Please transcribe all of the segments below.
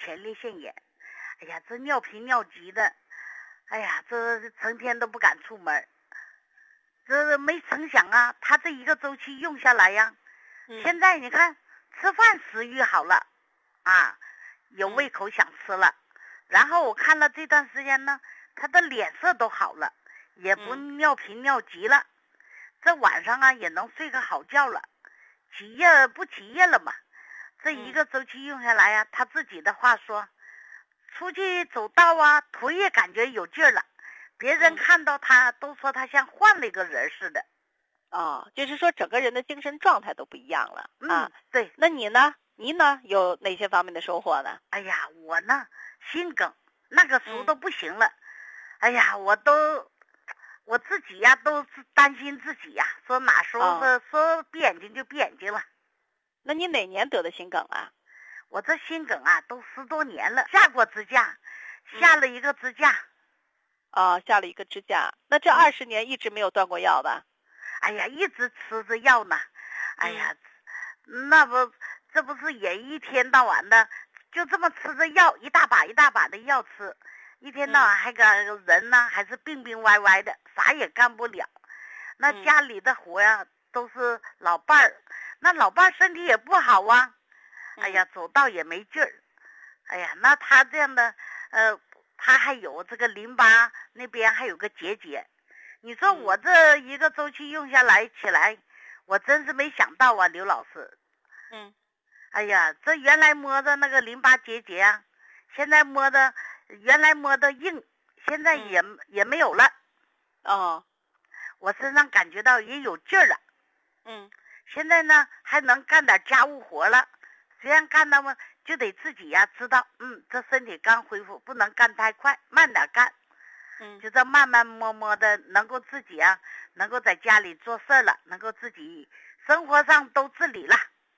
前列腺炎。哎呀，这尿频尿急的，哎呀，这成天都不敢出门。这没成想啊，他这一个周期用下来呀，现在你看吃饭食欲好了啊，有胃口想吃了。然后我看了这段时间呢，他的脸色都好了，也不尿频尿急了。这晚上啊也能睡个好觉了，起夜不起夜了嘛。这一个周期用下来呀，他自己的话说，出去走道啊，腿也感觉有劲儿了，别人看到他都说他像换了一个人似的。 就是说整个人的精神状态都不一样了啊。 对。 那你呢有哪些方面的收获呢？ 哎呀，我呢心梗那个时候都不行了。哎呀，我自己呀都是担心自己呀，说哪时候说闭眼睛就闭眼睛了。 那你哪年得的心梗啊？ 我这心梗啊都10多年了，下过支架，下了一个支架。 下了一个支架。那这20年一直没有断过药吧？ 哎呀，一直吃着药呢。哎呀，这不是也一天到晚的就这么吃着药，一大把一大把的药吃，一天到晚还个人呢还是病病歪歪的，啥也干不了。那家里的活呀都是老伴儿，那老伴儿身体也不好啊。哎呀，走道也没劲儿。哎呀，那他这样的他还有这个淋巴那边还有个结节。你说我这一个周期用下来起来，我真是没想到啊，刘老师。哎呀，这原来摸的那个淋巴结节啊，现在原来摸的硬，现在也没有了。我身上感觉到也有劲儿了。现在呢还能干点家务活了，虽然干那么就得自己呀知道，这身体刚恢复，不能干太快，慢点干。就这慢慢摸摸的，能够自己啊，能够在家里做事了，能够自己生活上都自理了。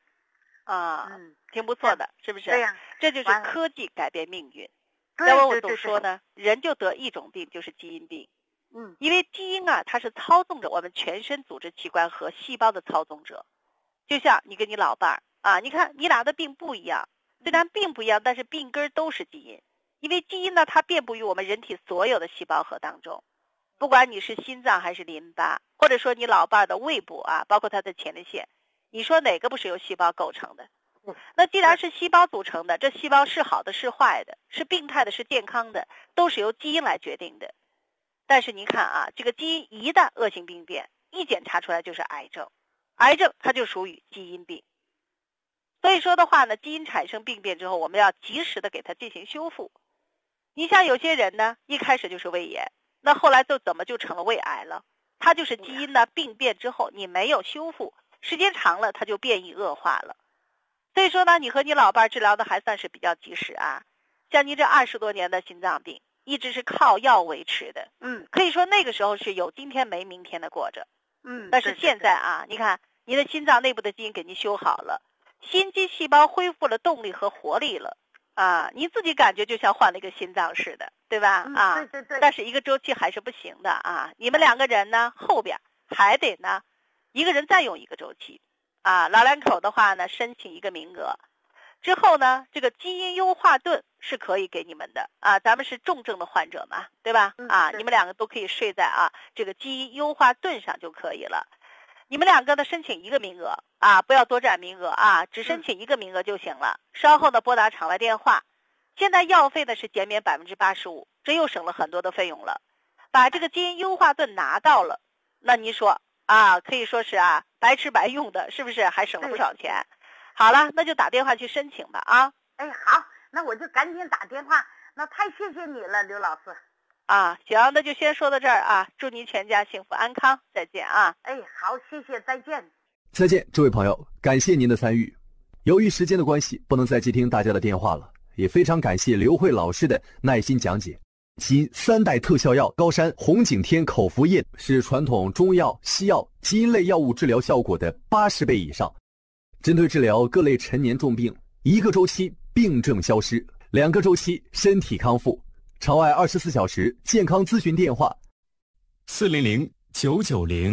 挺不错的，是不是？ 对呀， 这就是科技改变命运。 对， 我总说呢，人就得一种病，就是基因病。因为基因啊，它是操纵着我们全身组织器官和细胞的操纵者。就像你跟你老伴儿啊，你看你俩的病不一样，虽然病不一样，但是病根都是基因。因为基因呢，它遍布于我们人体所有的细胞核当中，不管你是心脏还是淋巴，或者说你老伴儿的胃部啊，包括他的前列腺，你说哪个不是由细胞构成的？那既然是细胞组成的，这细胞是好的是坏的，是病态的是健康的，都是由基因来决定的。但是你看啊，这个基因一旦恶性病变，一检查出来就是癌症，癌症它就属于基因病。所以说的话呢，基因产生病变之后，我们要及时的给它进行修复。你像有些人呢，一开始就是胃炎，那后来怎么就成了胃癌了？它就是基因呢病变之后，你没有修复，时间长了它就变异恶化了。所以说呢，你和你老伴治疗的还算是比较及时啊。像你这20多年的心脏病，一直是靠药维持的。可以说那个时候是有今天没明天的过着。但是现在啊，你看你的心脏内部的基因给你修好了，心肌细胞恢复了动力和活力了。你自己感觉就像换了一个心脏似的，对吧？ 对。 但是一个周期还是不行的啊！你们2个人呢，后边还得呢，一个人再用1个周期，老两口的话呢，申请1个名额，之后呢，这个基因优化盾是可以给你们的咱们是重症的患者嘛，对吧？你们2个都可以睡在这个基因优化盾上就可以了。你们2个呢申请1个名额不要多占名额只申请1个名额就行了。稍后呢拨打场外电话，现在药费呢是减免85%，这又省了很多的费用了。把这个基因优化盾拿到了，那你说可以说是白吃白用的，是不是？还省了不少钱。好了，那就打电话去申请吧好，那我就赶紧打电话。那太谢谢你了，刘老师。 行，那就先说到这儿祝您全家幸福安康，再见好，谢谢，再见。 再见，这位朋友，感谢您的参与。由于时间的关系，不能再接听大家的电话了，也非常感谢刘慧老师的耐心讲解。基因3代特效药高山红景天口服液是传统中药、西药、基因类药物治疗效果的80倍以上，针对治疗各类陈年重病，1个周期病症消失，2个周期身体康复。场外24小时健康咨询电话：400-990